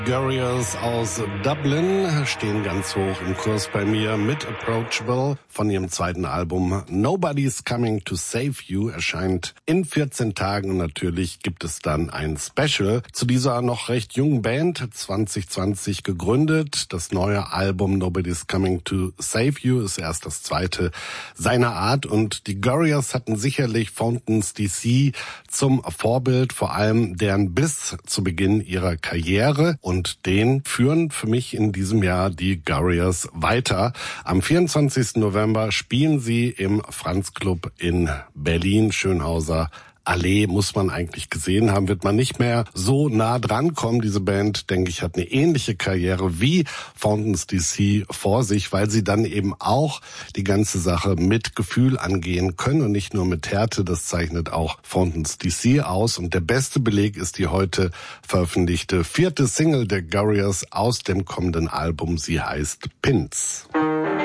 Gorias aus Dublin stehen ganz hoch im Kurs bei mir mit Approachable von ihrem zweiten Album Nobody's Coming to Save You, erscheint in 14 Tagen und natürlich gibt es dann ein Special zu dieser noch recht jungen Band, 2020 gegründet. Das neue Album Nobody's Coming to Save You ist erst das zweite seiner Art und die Gorias hatten sicherlich Fountains DC zum Vorbild, vor allem deren Biss zu Beginn ihrer Karriere. Und den führen für mich in diesem Jahr die Gorias weiter. Am 24. November spielen sie im Franz Club in Berlin, Schönhauser Allee, muss man eigentlich gesehen haben, wird man nicht mehr so nah dran kommen. Diese Band, denke ich, hat eine ähnliche Karriere wie Fountains DC vor sich, weil sie dann eben auch die ganze Sache mit Gefühl angehen können und nicht nur mit Härte. Das zeichnet auch Fountains DC aus. Und der beste Beleg ist die heute veröffentlichte 4. Single der Gorias aus dem kommenden Album. Sie heißt Pins.